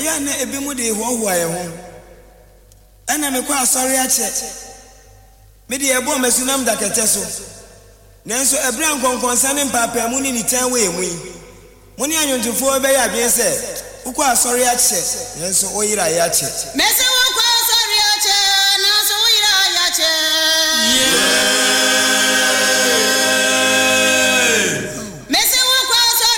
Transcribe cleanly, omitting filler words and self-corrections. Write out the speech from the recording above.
ya na ebi mu de hohoa ye ho ana me kwa asori ache me de ebo masunam da kete so nanso ebra nkonkonsa ne mpapa mu ni tan we mu yi mu ni anyontifo be ya bien se ukwa asori ache nanso oyira ya ache mese